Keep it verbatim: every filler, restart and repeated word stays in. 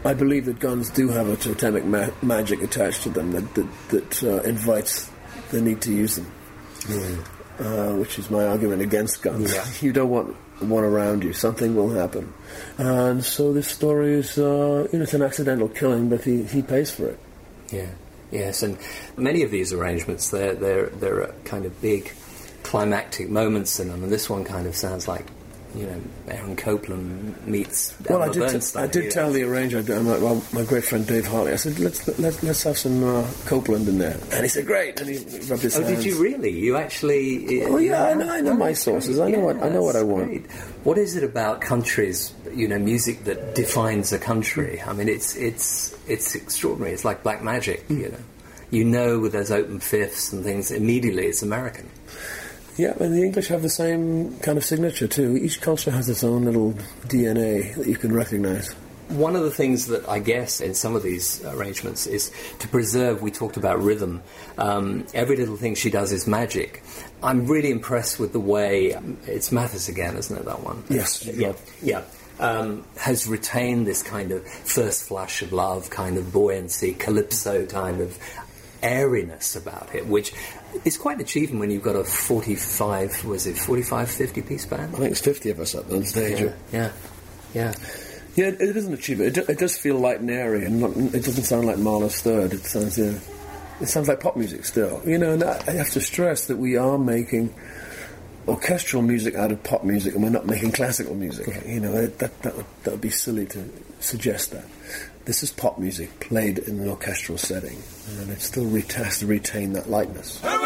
I believe that guns do have a totemic ma- magic attached to them that that, that uh, invites the need to use them, mm. uh, which is my argument against guns. Yeah. You don't want one around you. Something will happen. And so this story is, uh, you know, it's an accidental killing, but he, he pays for it. Yeah, yes, and many of these arrangements, they're, they're, they're kind of big climactic moments in them, and this one kind of sounds like, you know, Aaron Copland meets well, Elmer I did. Bernstein. T- I did you tell know. the arranger, my, well, my great friend Dave Harley. I said, "Let's let's let's have some uh, Copland in there," and he said, "Great." And he rubbed his Oh, hands. did you really? You actually? Oh yeah, I know, I know my sources. I know yeah, what I know what I want. Great. What is it about countries? You know, music that defines a country. I mean, it's it's it's extraordinary. It's like black magic. Mm. You know, you know, with those open fifths and things, immediately it's American. Yeah, and the English have the same kind of signature too. Each culture has its own little D N A that you can recognise. One of the things that I guess in some of these arrangements is to preserve, we talked about rhythm, um, every little thing she does is magic. I'm really impressed with the way, it's Mathis again, isn't it, that one? Yes. Yeah, yeah. Um, has retained this kind of first flush of love, kind of buoyancy, calypso kind of airiness about it, which is quite an achievement when you've got a forty-five, was it forty-five, fifty piece band? I think it's fifty of us up on stage. Yeah, yeah, yeah. Yeah, it, it is an achievement. It, do, it does feel light and airy, and not, it doesn't sound like Mahler's Third. It sounds, uh, it sounds like pop music still. You know, and I, I have to stress that we are making orchestral music out of pop music, and we're not making classical music. Okay. You know, that that that would, that would be silly to suggest that. This is pop music played in an orchestral setting, and it still re- has to retain that lightness.